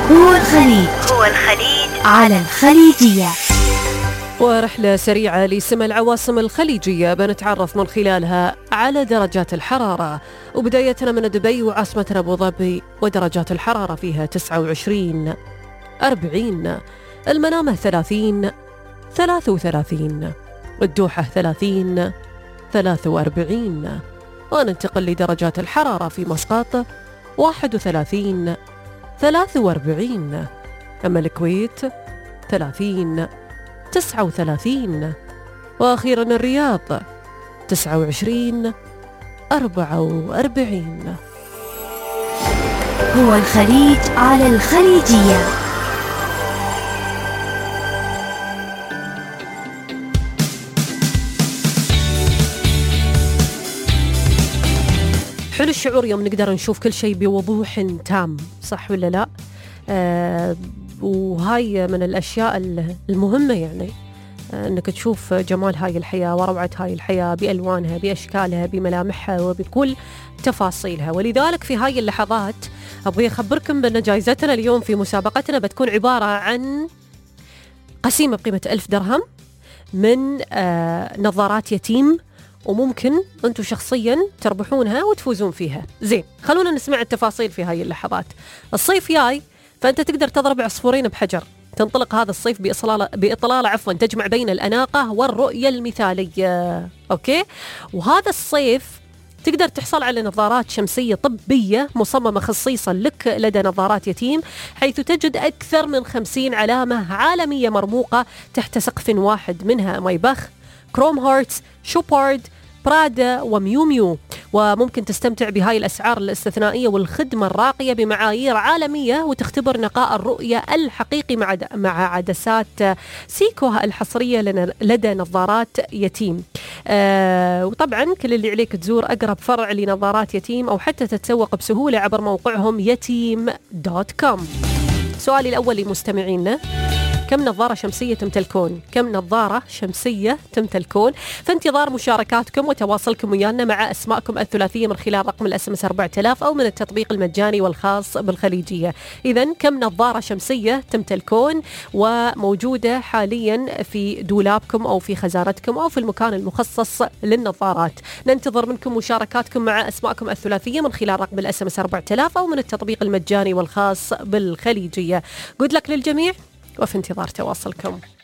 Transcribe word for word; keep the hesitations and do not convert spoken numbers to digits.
هو الخليج هو الخليج على الخليجية. ورحلة سريعة لسمى العواصم الخليجية بنتعرف من خلالها على درجات الحرارة، وبدايتنا من دبي وعاصمة أبو ظبي، ودرجات الحرارة فيها تسعة وعشرين، أربعين، المنامة ثلاثين، ثلاثة وثلاثين، الدوحة ثلاثين، ثلاثة وأربعين. وننتقل لدرجات الحرارة في مسقط واحد وثلاثين، ثلاثة وأربعين، أما الكويت ثلاثين، تسعة وثلاثين، وأخيرا الرياض تسعة وعشرين، أربعة وأربعين. هو الخليج على الخليجية. حلو الشعور يوم نقدر نشوف كل شيء بوضوح تام، صح ولا لا؟ آه وهاي من الأشياء المهمة، يعني آه أنك تشوف جمال هاي الحياة وروعة هاي الحياة بألوانها، بأشكالها، بملامحها، وبكل تفاصيلها. ولذلك في هاي اللحظات أبغي أخبركم بأن جائزتنا اليوم في مسابقتنا بتكون عبارة عن قسيمة بقيمة ألف درهم من آه نظارات يتيم، وممكن أنتم شخصياً تربحونها وتفوزون فيها. زين، خلونا نسمع التفاصيل في هاي اللحظات. الصيف جاي، فأنت تقدر تضرب عصفورين بحجر. تنطلق هذا الصيف بإطلالة بإطلالة عفواً تجمع بين الأناقة والرؤية المثالية. أوكي؟ وهذا الصيف تقدر تحصل على نظارات شمسية طبية مصممة خصيصاً لك لدى نظارات يتيم، حيث تجد أكثر من خمسين علامة عالمية مرموقة تحت سقف واحد، منها مايبخ، كروم هارتس، شوبارد، برادا، وميو ميو. وممكن تستمتع بهاي الأسعار الاستثنائية والخدمة الراقية بمعايير عالمية، وتختبر نقاء الرؤية الحقيقي مع مع عدسات سيكو الحصرية لدى نظارات يتيم. آه وطبعا كل اللي عليك تزور أقرب فرع لنظارات يتيم، أو حتى تتسوق بسهولة عبر موقعهم يتيم دوت كوم. سؤالي الأول لمستمعينا: كم نظارة شمسية تمتلكون؟ كم نظارة شمسية تمتلكون؟ في انتظار مشاركاتكم وتواصلكم ويانا مع أسماءكم الثلاثية من خلال رقم الاس ام اس أربعة آلاف أو من التطبيق المجاني والخاص بالخليجية. إذن كم نظارة شمسية تمتلكون وموجودة حاليا في دولابكم أو في خزانتكم أو في المكان المخصص للنظارات؟ ننتظر منكم مشاركاتكم مع أسماءكم الثلاثية من خلال رقم الاس ام اس أربعة آلاف أو من التطبيق المجاني والخاص بالخليجية. good luck للجميع، وفي انتظار تواصلكم.